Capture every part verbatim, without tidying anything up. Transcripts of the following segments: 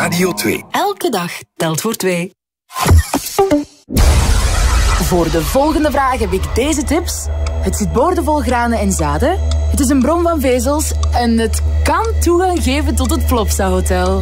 Radio twee. Elke dag telt voor twee. Voor de volgende vraag heb ik deze tips. Het zit boordevol granen en zaden. Het is een bron van vezels. En het kan toegang geven tot het Plopsa Hotel.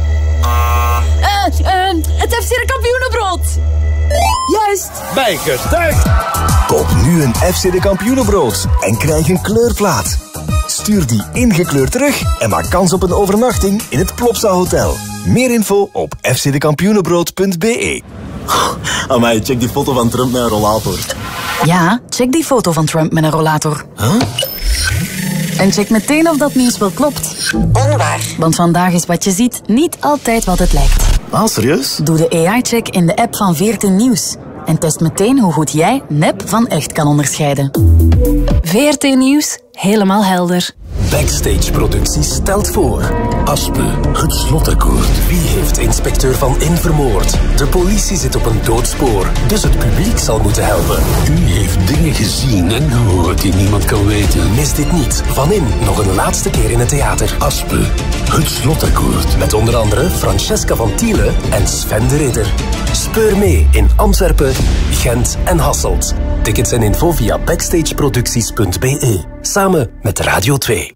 Uh, uh, het F C de Kampioenenbrood. Juist. Bijgetuigd. Koop nu een F C de Kampioenenbrood en krijg een kleurplaat. Stuur die ingekleurd terug en maak kans op een overnachting in het Plopsa Hotel. Meer info op f c de kampioenenbrood punt b e. Amai, check die foto van Trump met een rollator. Ja, check die foto van Trump met een rollator. Huh? En check meteen of dat nieuws wel klopt. Onwaar. Want vandaag is wat je ziet niet altijd wat het lijkt. Ah, serieus? Doe de A I-check in de app van veertien Nieuws. En test meteen hoe goed jij nep van echt kan onderscheiden. veertien Nieuws, helemaal helder. Backstage Producties stelt voor Aspe, het slotakkoord. Wie heeft inspecteur Van In vermoord? De politie zit op een doodspoor, dus het publiek zal moeten helpen. U heeft dingen gezien en gehoord die niemand kan weten. Mis dit niet. Van In nog een laatste keer in het theater. Aspe, het slotakkoord. Met onder andere Francesca van Tiele en Sven de Ridder. Speur mee in Antwerpen, Gent en Hasselt. Tickets en info via backstageproducties punt b e. Samen met Radio twee.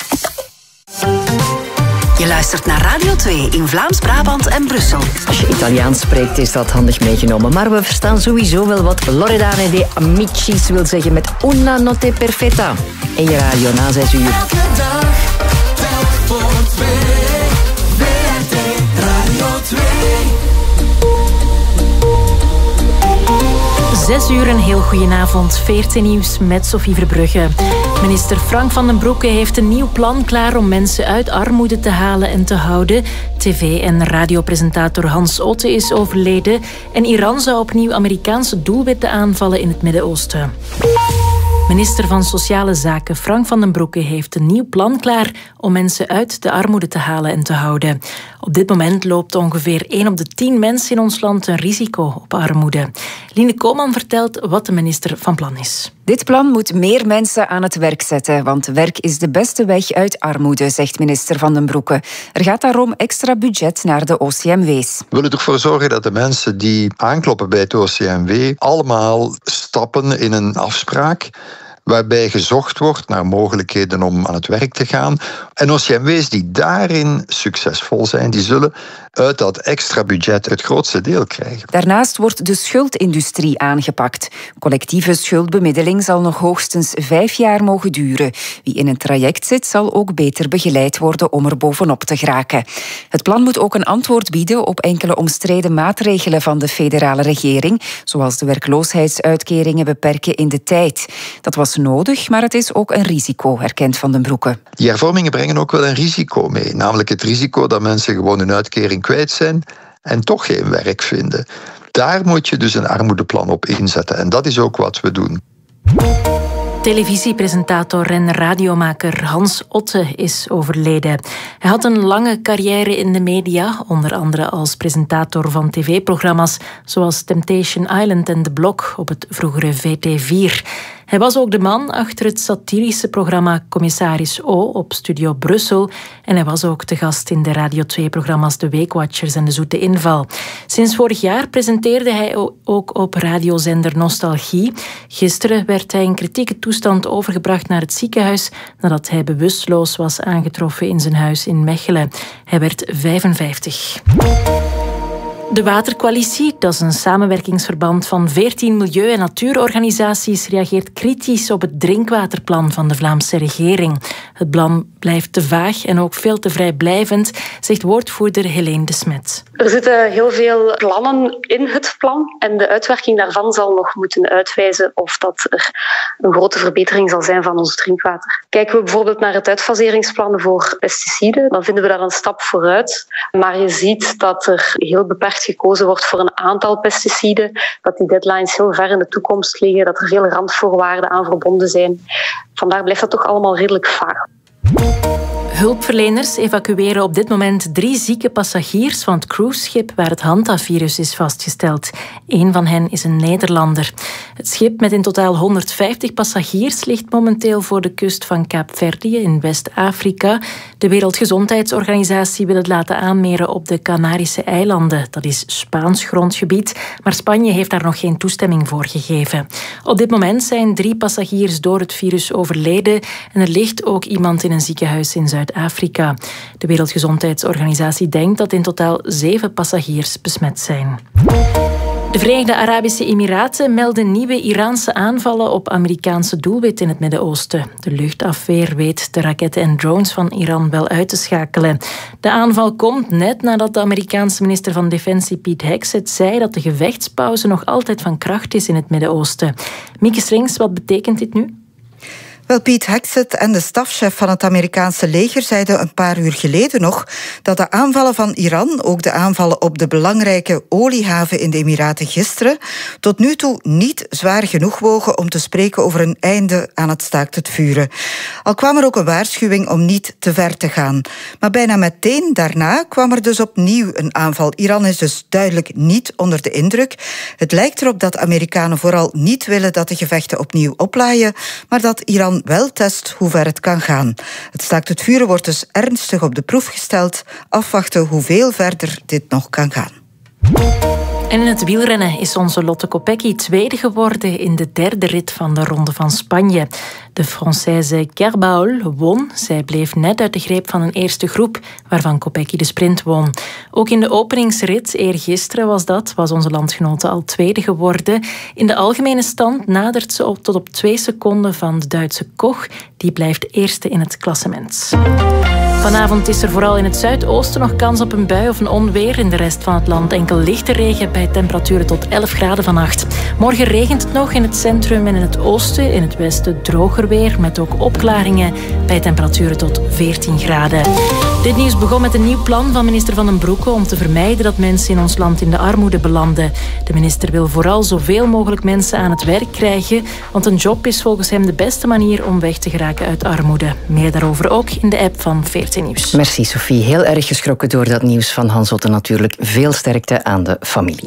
Je luistert naar Radio twee in Vlaams-Brabant en Brussel. Als je Italiaans spreekt is dat handig meegenomen. Maar we verstaan sowieso wel wat Loredane de Amicis wil zeggen met Una notte perfetta. En je radio na zes uur. Elke dag telt voor twee. V R T Radio twee. Zes uur, een heel goedenavond. veertien Nieuws met Sophie Verbrugge. Minister Frank van den Broeke heeft een nieuw plan klaar om mensen uit armoede te halen en te houden. tv- en radiopresentator Hans Otte is overleden. En Iran zou opnieuw Amerikaanse doelwitten aanvallen in het Midden-Oosten. Minister van Sociale Zaken Frank van den Broeke heeft een nieuw plan klaar om mensen uit de armoede te halen en te houden. Op dit moment loopt ongeveer één op de tien mensen in ons land een risico op armoede. Line Koolman vertelt wat de minister van plan is. Dit plan moet meer mensen aan het werk zetten, want werk is de beste weg uit armoede, zegt minister Van den Broeke. Er gaat daarom extra budget naar de O C M W's. We willen ervoor zorgen dat de mensen die aankloppen bij het O C M W allemaal stappen in een afspraak waarbij gezocht wordt naar mogelijkheden om aan het werk te gaan. En O C M W's die daarin succesvol zijn, die zullen uit dat extra budget het grootste deel krijgen. Daarnaast wordt de schuldindustrie aangepakt. Collectieve schuldbemiddeling zal nog hoogstens vijf jaar mogen duren. Wie in een traject zit, zal ook beter begeleid worden om er bovenop te geraken. Het plan moet ook een antwoord bieden op enkele omstreden maatregelen van de federale regering, zoals de werkloosheidsuitkeringen beperken in de tijd. Dat was nodig, maar het is ook een risico, erkent Van den Broeke. Die hervormingen brengen ook wel een risico mee, namelijk het risico dat mensen gewoon hun uitkering kwijt zijn en toch geen werk vinden. Daar moet je dus een armoedeplan op inzetten en dat is ook wat we doen. Televisiepresentator en radiomaker Hans Otte is overleden. Hij had een lange carrière in de media, onder andere als presentator van tv-programma's zoals Temptation Island en De Blok op het vroegere V T vier. Hij was ook de man achter het satirische programma Commissaris O op Studio Brussel en hij was ook te gast in de Radio twee-programma's De Weekwatchers en De Zoete Inval. Sinds vorig jaar presenteerde hij ook op radiozender Nostalgie. Gisteren werd hij in kritieke toestand overgebracht naar het ziekenhuis nadat hij bewusteloos was aangetroffen in zijn huis in Mechelen. Hij werd vijfenvijftig. De Watercoalitie, dat is een samenwerkingsverband van veertien milieu- en natuurorganisaties, reageert kritisch op het drinkwaterplan van de Vlaamse regering. Het plan blijft te vaag en ook veel te vrijblijvend, zegt woordvoerder Helene de Smet. Er zitten heel veel plannen in het plan en de uitwerking daarvan zal nog moeten uitwijzen of dat er een grote verbetering zal zijn van ons drinkwater. Kijken we bijvoorbeeld naar het uitfaseringsplannen voor pesticiden, dan vinden we daar een stap vooruit. Maar je ziet dat er heel beperkt gekozen wordt voor een aantal pesticiden, dat die deadlines heel ver in de toekomst liggen, dat er veel randvoorwaarden aan verbonden zijn. Vandaar blijft dat toch allemaal redelijk vaag. Hulpverleners evacueren op dit moment drie zieke passagiers van het cruiseschip waar het hantavirus is vastgesteld. Eén van hen is een Nederlander. Het schip met in totaal honderdvijftig passagiers ligt momenteel voor de kust van Kaapverdië in West-Afrika. De Wereldgezondheidsorganisatie wil het laten aanmeren op de Canarische eilanden. Dat is Spaans grondgebied, maar Spanje heeft daar nog geen toestemming voor gegeven. Op dit moment zijn drie passagiers door het virus overleden en er ligt ook iemand in een ziekenhuis in Zuid-Afrika. De Wereldgezondheidsorganisatie denkt dat in totaal zeven passagiers besmet zijn. De Verenigde Arabische Emiraten melden nieuwe Iraanse aanvallen op Amerikaanse doelwitten in het Midden-Oosten. De luchtafweer weet de raketten en drones van Iran wel uit te schakelen. De aanval komt net nadat de Amerikaanse minister van Defensie Pete Hegseth zei dat de gevechtspauze nog altijd van kracht is in het Midden-Oosten. Mieke Strings, wat betekent dit nu? Wel, Pete Hegseth en de stafchef van het Amerikaanse leger zeiden een paar uur geleden nog dat de aanvallen van Iran, ook de aanvallen op de belangrijke oliehaven in de Emiraten gisteren, tot nu toe niet zwaar genoeg wogen om te spreken over een einde aan het staakt het vuren. Al kwam er ook een waarschuwing om niet te ver te gaan. Maar bijna meteen daarna kwam er dus opnieuw een aanval. Iran is dus duidelijk niet onder de indruk. Het lijkt erop dat Amerikanen vooral niet willen dat de gevechten opnieuw oplaaien, maar dat Iran wel test hoe ver het kan gaan. Het staakt het vuren wordt dus ernstig op de proef gesteld. Afwachten hoeveel verder dit nog kan gaan. En in het wielrennen is onze Lotte Kopecky tweede geworden in de derde rit van de Ronde van Spanje. De Française Kerbaol won. Zij bleef net uit de greep van een eerste groep, waarvan Kopecky de sprint won. Ook in de openingsrit, eergisteren was dat, was onze landgenote al tweede geworden. In de algemene stand nadert ze op tot op twee seconden van de Duitse Koch. Die blijft eerste in het klassement. Vanavond is er vooral in het zuidoosten nog kans op een bui of een onweer. In de rest van het land enkel lichte regen bij temperaturen tot elf graden vannacht. Morgen regent het nog in het centrum en in het oosten. In het westen droger weer, met ook opklaringen bij temperaturen tot veertien graden. Dit nieuws begon met een nieuw plan van minister Van den Broeke om te vermijden dat mensen in ons land in de armoede belanden. De minister wil vooral zoveel mogelijk mensen aan het werk krijgen, want een job is volgens hem de beste manier om weg te geraken uit armoede. Meer daarover ook in de app van veertien Nieuws. Merci Sophie, heel erg geschrokken door dat nieuws van Hans Otte natuurlijk. Veel sterkte aan de familie.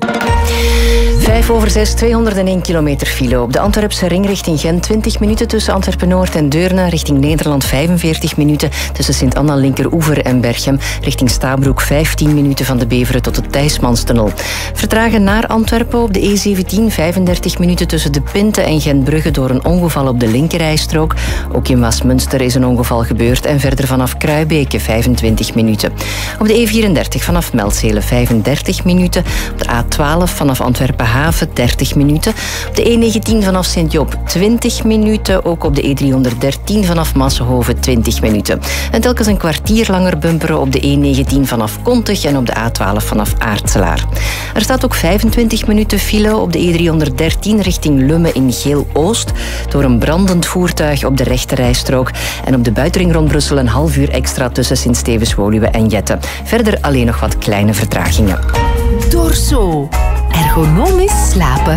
Vijf over zes, tweehonderdéén kilometer file. Op de Antwerpse ring richting Gent twintig minuten tussen Antwerpen-Noord en Deurne. Richting Nederland vijfenveertig minuten tussen Sint-Anna, Linkeroever en Berchem. Richting Stabroek vijftien minuten van de Beveren tot de Thijsmanstunnel. Vertragen naar Antwerpen op de E zeventien vijfendertig minuten tussen de Pinte en Gentbrugge door een ongeval op de linkerrijstrook. Ook in Waasmunster is een ongeval gebeurd en verder vanaf Kruibeke vijfentwintig minuten. Op de E vierendertig vanaf Melzele vijfendertig minuten. Op de A twaalf vanaf Antwerpen Haven dertig minuten. Op de E negentien vanaf Sint-Job twintig minuten. Ook op de E driehonderddertien vanaf Massenhoven twintig minuten. En telkens een kwartier langer bumperen op de E negentien vanaf Kontig en op de A twaalf vanaf Aartselaar. Er staat ook vijfentwintig minuten file op de E driehonderddertien richting Lumme in Geel-Oost door een brandend voertuig op de rechterrijstrook. En op de buitenring rond Brussel een half uur extra tussen Sint-Stevens-Woluwe en Jette. Verder alleen nog wat kleine vertragingen. Dorso. Ergonomisch slapen.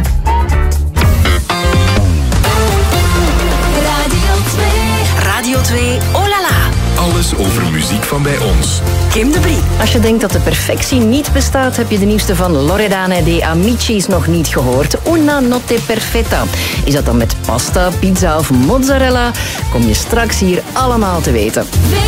Radio twee. Radio twee, oh la la. Alles over muziek van bij ons. Kim de Brie. Als je denkt dat de perfectie niet bestaat, heb je de nieuwste van Loredana de Amicis nog niet gehoord. Una notte perfetta. Is dat dan met pasta, pizza of mozzarella? Kom je straks hier allemaal te weten.